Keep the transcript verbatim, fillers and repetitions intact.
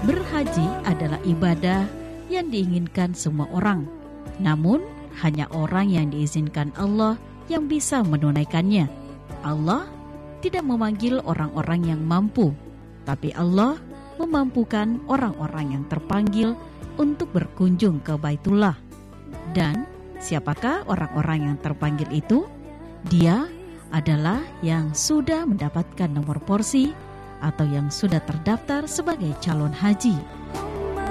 Berhaji adalah ibadah yang diinginkan semua orang. Namun, hanya orang yang diizinkan Allah yang bisa menunaikannya. Allah tidak memanggil orang-orang yang mampu, tapi Allah memampukan orang-orang yang terpanggil untuk berkunjung ke Baitullah. Dan siapakah orang-orang yang terpanggil itu? Dia adalah yang sudah mendapatkan nomor porsi atau yang sudah terdaftar sebagai calon haji.